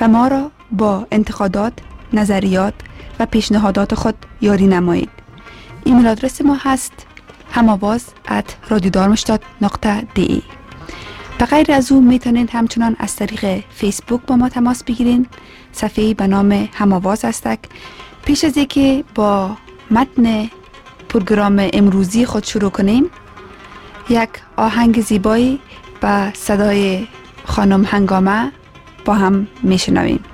و ما را با انتقادات، نظریات و پیشنهادات خود یاری نمایید. ایمیل آدرس ما هست hamavaz@radiodharmstadt.de. به غیر از او میتونید همچنان از طریق فیسبوک با ما تماس بگیرین. صفحه‌ای به نام هماواز هستک. پیش از اینکه با متن پروگرام امروزی خود شروع کنیم، یک آهنگ زیبایی با صدای خانم هنگامه با هم میشنویم.